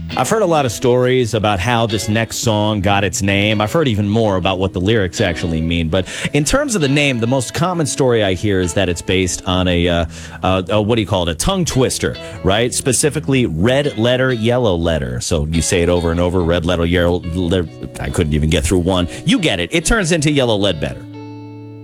I've heard a lot of stories about how this next song got its name. I've heard even more about what the lyrics actually mean. But in terms of the name, the most common story I hear is that it's based on a what do you call it? A tongue twister, right? Specifically, red letter, yellow letter. So you say it over and over, red letter, yellow letter. I couldn't even get through one. You get it. It turns into Yellow Ledbetter.